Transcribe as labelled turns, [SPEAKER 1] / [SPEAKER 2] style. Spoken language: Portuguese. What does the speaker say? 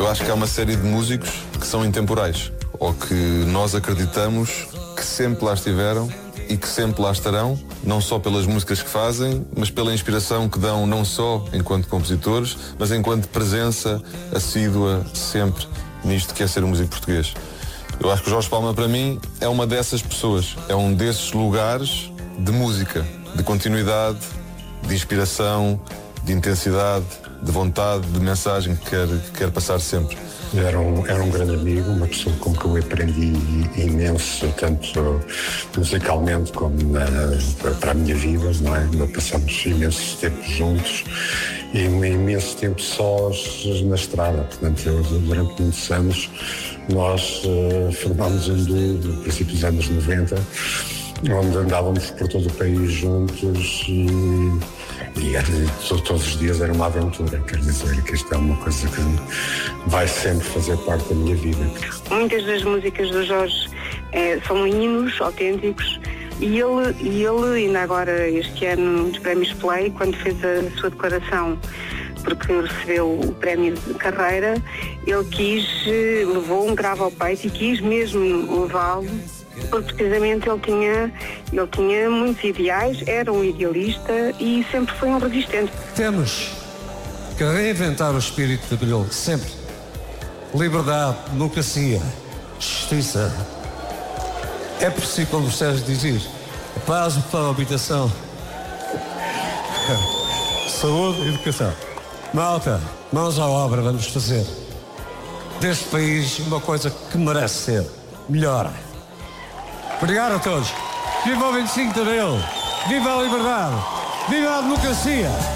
[SPEAKER 1] Eu acho que há uma série de músicos que são intemporais, ou que nós acreditamos que sempre lá estiveram e que sempre lá estarão, não só pelas músicas que fazem, mas pela inspiração que dão não só enquanto compositores, mas enquanto presença assídua sempre nisto que é ser um músico português. Eu acho que o Jorge Palma, para mim, é uma dessas pessoas, é um desses lugares de música, de continuidade, de inspiração, de intensidade, de vontade, de mensagem que quer passar sempre.
[SPEAKER 2] Era um grande amigo, uma pessoa com que eu aprendi imenso, tanto musicalmente como para a minha vida, não é? Nós passamos imensos tempos juntos e imenso tempo sós na estrada. Portanto, durante muitos anos, nós formámos um duo no princípio dos anos 90, onde andávamos por todo o país juntos e todos os dias era uma aventura. Quer dizer que isto é uma coisa que vai sempre fazer parte da minha vida.
[SPEAKER 3] Muitas das músicas do Jorge são hinos autênticos e ele ainda agora este ano nos Prémios Play, quando fez a sua declaração porque recebeu o prémio de carreira, ele levou um grave ao peito e quis mesmo levá-lo, porque precisamente ele tinha muitos ideais, era um idealista e sempre foi um resistente.
[SPEAKER 4] Temos que reinventar o espírito de Abelhou, sempre. Liberdade, democracia, justiça. É preciso, como o Sérgio dizia, paz para a habitação, saúde e educação. Malta, mãos à obra, vamos fazer deste país uma coisa que merece ser melhor. Obrigado a todos. Viva o 25 de Abril. Viva a liberdade. Viva a democracia.